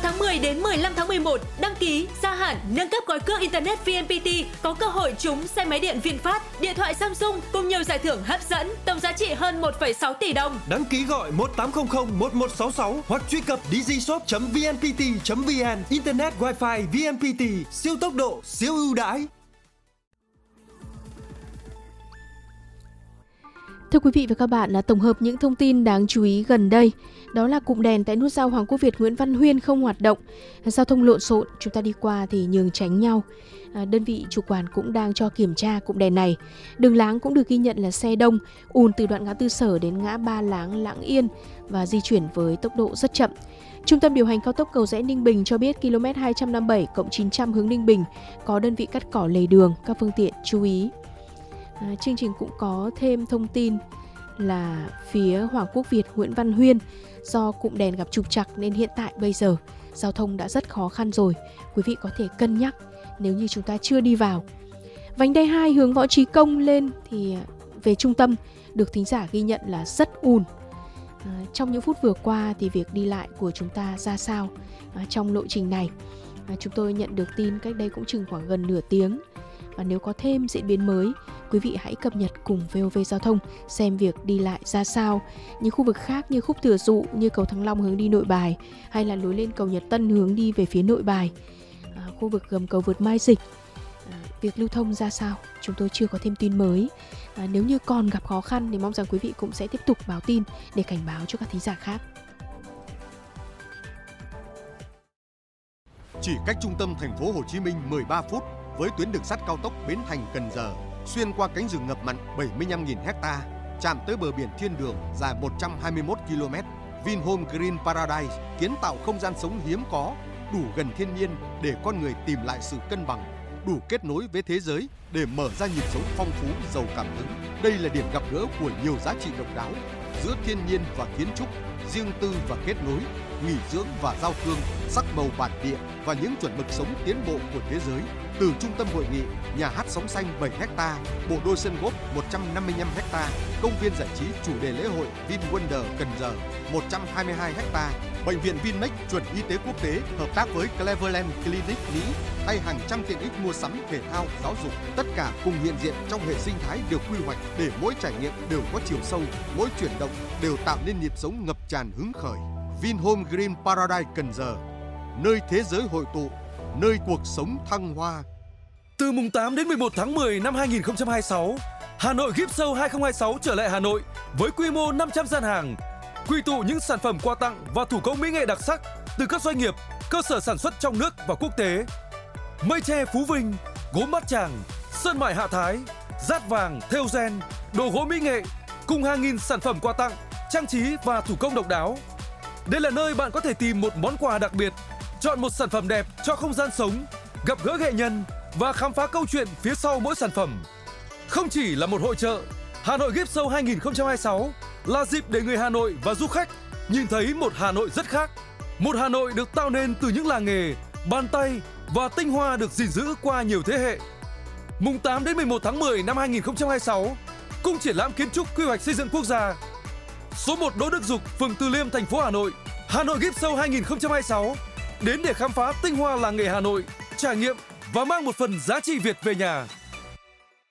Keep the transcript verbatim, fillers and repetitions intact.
tháng mười đến mười lăm tháng mười một, đăng ký, gia hạn, nâng cấp gói cước Internet vê en pê tê có cơ hội trúng xe máy điện VinFast, điện thoại Samsung cùng nhiều giải thưởng hấp dẫn, tổng giá trị hơn một phẩy sáu tỷ đồng. Đăng ký gọi một tám không không một một sáu sáu hoặc truy cập digishop chấm vnpt chấm vn. Internet Wi-Fi vê en pê tê, siêu tốc độ, siêu ưu đãi. Thưa quý vị và các bạn, là tổng hợp những thông tin đáng chú ý gần đây. Đó là cụm đèn tại nút giao Hoàng Quốc Việt Nguyễn Văn Huyên không hoạt động, giao thông lộn xộn, chúng ta đi qua thì nhường tránh nhau. À, đơn vị chủ quản cũng đang cho kiểm tra cụm đèn này. Đường láng cũng được ghi nhận là xe đông, ùn từ đoạn ngã tư Sở đến ngã Ba Láng, Lãng Yên và di chuyển với tốc độ rất chậm. Trung tâm điều hành cao tốc Cầu Giẽ Ninh Bình cho biết km hai trăm năm mươi bảy cộng chín trăm hướng Ninh Bình có đơn vị cắt cỏ lề đường, các phương tiện chú ý. À, chương trình cũng có thêm thông tin là phía Hoàng Quốc Việt Nguyễn Văn Huyên do cụm đèn gặp trục trặc nên hiện tại bây giờ giao thông đã rất khó khăn rồi. Quý vị có thể cân nhắc nếu như chúng ta chưa đi vào. Vành đai hai hướng Võ Trí Công lên thì về trung tâm được thính giả ghi nhận là rất ùn. À, trong những phút vừa qua thì việc đi lại của chúng ta ra sao à, trong lộ trình này? À, chúng tôi nhận được tin cách đây cũng chừng khoảng gần nửa tiếng. Và nếu có thêm diễn biến mới, quý vị hãy cập nhật cùng vê o vê Giao thông xem việc đi lại ra sao. Những khu vực khác như khúc Thừa Dụ, như cầu Thăng Long hướng đi Nội Bài, hay là lối lên cầu Nhật Tân hướng đi về phía Nội Bài, à, khu vực gầm cầu vượt Mai Dịch, à, việc lưu thông ra sao, chúng tôi chưa có thêm tin mới. À, nếu như còn gặp khó khăn thì mong rằng quý vị cũng sẽ tiếp tục báo tin để cảnh báo cho các thính giả khác. Chỉ cách trung tâm thành phố Hồ Chí Minh mười ba phút với tuyến đường sắt cao tốc Bến Thành - Cần Giờ, xuyên qua cánh rừng ngập mặn bảy mươi lăm nghìn ha, chạm tới bờ biển thiên đường dài một trăm hai mươi mốt ki lô mét. Vinhome Green Paradise kiến tạo không gian sống hiếm có, đủ gần thiên nhiên để con người tìm lại sự cân bằng, đủ kết nối với thế giới để mở ra nhịp sống phong phú, giàu cảm hứng. Đây là điểm gặp gỡ của nhiều giá trị độc đáo giữa thiên nhiên và kiến trúc, riêng tư và kết nối, nghỉ dưỡng và giao thương, sắc màu bản địa và những chuẩn mực sống tiến bộ của thế giới. Từ trung tâm hội nghị, nhà hát sóng xanh bảy héc ta, bộ đôi sân golf một trăm năm mươi lăm héc ta, công viên giải trí chủ đề lễ hội VinWonder Cần Giờ một trăm hai mươi hai héc ta, bệnh viện Vinmec chuẩn y tế quốc tế hợp tác với Cleveland Clinic Mỹ hay hàng trăm tiện ích mua sắm, thể thao, giáo dục, tất cả cùng hiện diện trong hệ sinh thái được quy hoạch để mỗi trải nghiệm đều có chiều sâu, mỗi chuyển động đều tạo nên nhịp sống ngập tràn hứng khởi. Vinhome Green Paradise Cần Giờ, nơi thế giới hội tụ, nơi cuộc sống thăng hoa. Từ mùng tám đến mười một tháng mười năm hai nghìn không trăm hai mươi sáu, Hà Nội Gift Show hai không hai sáu trở lại Hà Nội với quy mô năm trăm gian hàng, quy tụ những sản phẩm quà tặng và thủ công mỹ nghệ đặc sắc từ các doanh nghiệp, cơ sở sản xuất trong nước và quốc tế. Mây tre Phú Vinh, gốm Bát Tràng, sơn mài Hạ Thái, dát vàng, thêu gen, đồ gỗ mỹ nghệ cùng hàng nghìn sản phẩm quà tặng, trang trí và thủ công độc đáo. Đây là nơi bạn có thể tìm một món quà đặc biệt, chọn một sản phẩm đẹp cho không gian sống, gặp gỡ nghệ nhân và khám phá câu chuyện phía sau mỗi sản phẩm. Không chỉ là một hội chợ, Hà Nội Gift Show hai nghìn không trăm hai mươi sáu là dịp để người Hà Nội và du khách nhìn thấy một Hà Nội rất khác. Một Hà Nội được tạo nên từ những làng nghề, bàn tay và tinh hoa được gìn giữ qua nhiều thế hệ. Mùng tám đến mười một tháng mười năm hai nghìn không trăm hai mươi sáu, Cung triển lãm kiến trúc quy hoạch xây dựng quốc gia, số một Đỗ Đức Dục, phường Từ Liêm, thành phố Hà Nội. Hà Nội Gift Show hai nghìn không trăm hai mươi sáu đến để khám phá tinh hoa làng nghề Hà Nội, trải nghiệm và mang một phần giá trị Việt về nhà.